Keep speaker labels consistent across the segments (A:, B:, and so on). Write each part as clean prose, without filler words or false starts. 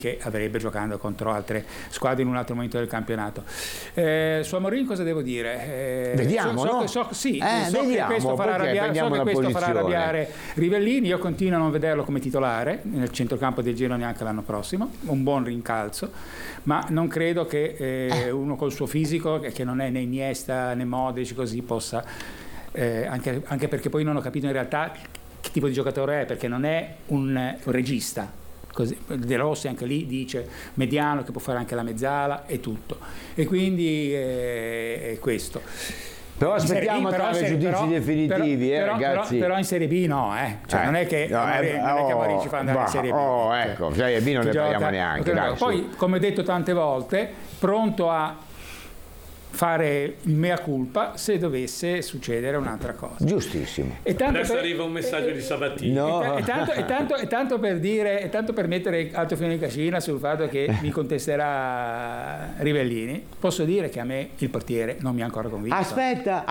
A: che avrebbe giocando contro altre squadre in un altro momento del campionato. Su Amorim cosa devo dire?
B: Vediamo, no?
A: Che questo farà arrabbiare Rivellini. Io continuo a non vederlo come titolare nel centrocampo del Genoa neanche l'anno prossimo, un buon rincalzo, ma non credo che uno col suo fisico, che non è né Iniesta né Modric, così possa, anche perché poi non ho capito in realtà che tipo di giocatore è, perché non è un regista. Così, De Rossi anche lì dice mediano, che può fare anche la mezzala e tutto, e quindi è questo.
B: Però aspettiamo i giudizi definitivi, ragazzi.
A: Però in Serie B no, cioè non è che Amorim ci fa andare in Serie B.
B: Ecco, Serie B non ne parliamo neanche.
A: Poi, come ho detto tante volte, pronto a fare il mea culpa se succedere un'altra cosa.
B: Giustissimo.
C: Adesso arriva un messaggio di Sabatini.
B: No.
A: E tanto per mettere altro filo in cascina sul fatto che mi contesterà Rivellini, posso dire che a me il portiere non mi ha ancora convinto.
B: Aspetta,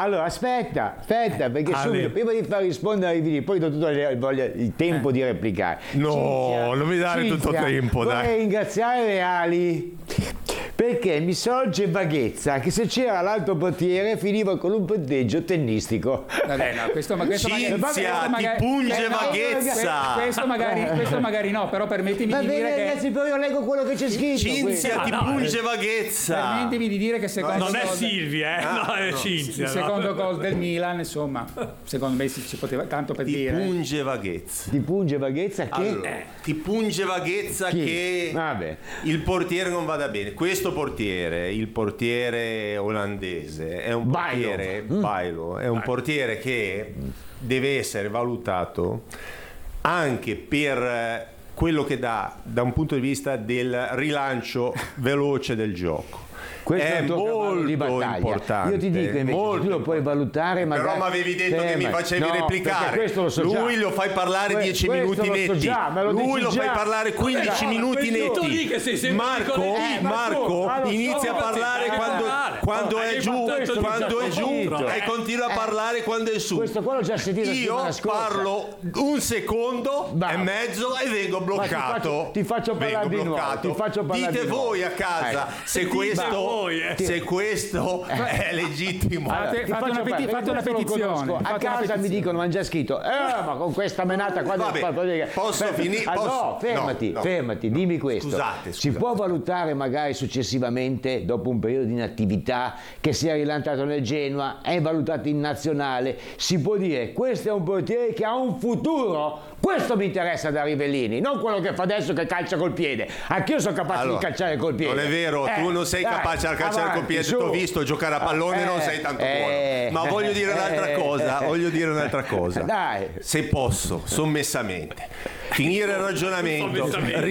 B: perché subito, prima di far rispondere a Rivellini, poi do tutto il tempo di replicare.
D: No, non mi dare tutto il tempo, dai.
B: Vorrei ringraziare Reali, perché mi sorge vaghezza che se c'era l'altro portiere finiva con un punteggio tennistico.
A: Vabbè, no, questo magari
D: ti punge vaghezza.
A: Questo magari no, però permettimi di dire che
B: ragazzi, però io leggo quello che c'è scritto.
D: Cinzia ti punge vaghezza.
A: Permettimi di dire che secondo
C: non è Silvia, no, è Cinzia.
A: Il secondo gol del Milan, insomma, secondo me si poteva tanto per dire.
D: Ti punge vaghezza.
B: Ti punge vaghezza che
D: allora, ti punge vaghezza che il portiere non vada bene. Questo portiere, il portiere olandese, è un portiere Bailo, è un portiere che deve essere valutato anche per quello che dà da un punto di vista del rilancio veloce del gioco.
B: Questo
D: è molto importante.
B: Io ti dico invece, tu lo puoi valutare magari.
D: Però mi avevi detto che mi facevi replicare.
B: Lui
D: lo fai parlare 10 minuti netti. Lui lo fai parlare 15 minuti netti. Marco inizia a parlare quando è giù e continua a parlare quando è su.
B: Questo qua l'ho già sentito.
D: Io parlo un secondo e mezzo e vengo bloccato.
B: Ti faccio parlare di nuovo.
D: Dite voi a casa se questo è legittimo.
A: Fate una petizione.
B: A casa mi dicono, mi hanno già scritto, ma con questa menata qua
D: posso finire?
B: No, fermati, dimmi questo.
D: Scusate.
B: Si può valutare magari successivamente, dopo un periodo di inattività, che sia rilanciato nel Genoa, è valutato in nazionale, si può dire questo è un portiere che ha un futuro? Questo mi interessa da Rivellini, non quello che fa adesso che calcia col piede. Anch'io sono capace di calciare col piede.
D: Non è vero, tu non sei capace a calciare col piede, ti ho visto giocare a pallone, non sei tanto buono. Ma voglio dire un'altra cosa.
B: Dai.
D: Se posso, sommessamente, finire il ragionamento,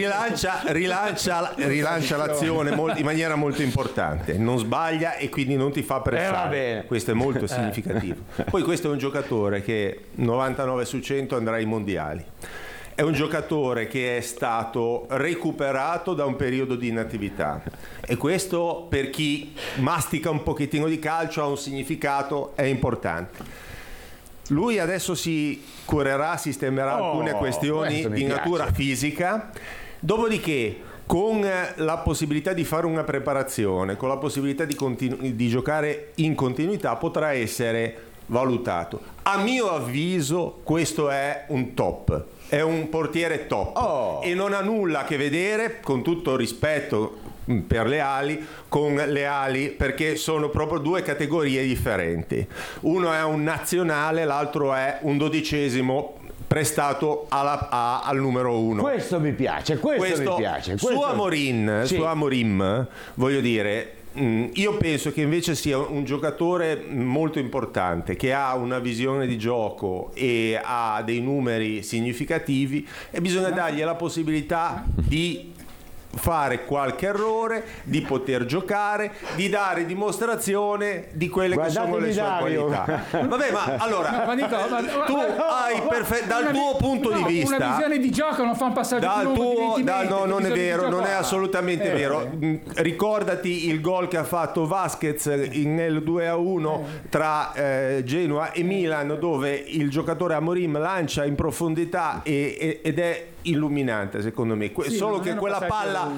D: rilancia l'azione in maniera molto importante, non sbaglia e quindi non ti fa pressare. Questo è molto significativo. Poi questo è un giocatore che 99 su 100 andrà ai mondiali. È un giocatore che è stato recuperato da un periodo di inattività e questo, per chi mastica un pochettino di calcio, ha un significato, è importante. Lui adesso si curerà, sistemerà alcune questioni di natura fisica, dopodiché con la possibilità di fare una preparazione, con la possibilità di giocare in continuità, potrà essere valutato. A mio avviso questo è un top. È un portiere top e non ha nulla a che vedere, con tutto rispetto per le ali, con le ali, perché sono proprio due categorie differenti. Uno è un nazionale, l'altro è un 12° prestato al numero 1.
B: Questo mi piace.
D: Su Amorim, voglio dire, io penso che invece sia un giocatore molto importante, che ha una visione di gioco e ha dei numeri significativi e bisogna dargli la possibilità di fare qualche errore, di poter giocare, di dare dimostrazione di quelle che sono le sue qualità. Vabbè, ma allora tu hai dal tuo punto di vista
A: una visione di gioco, non fa un passaggio
D: no, non è vero, non è assolutamente vero. Ricordati il gol che ha fatto Vasquez nel 2-1 tra Genoa e Milan, dove il giocatore Amorim lancia in profondità ed è illuminante secondo me,
A: Sì,
D: solo
A: non
D: che
A: è un
D: quella
A: passaggio
D: palla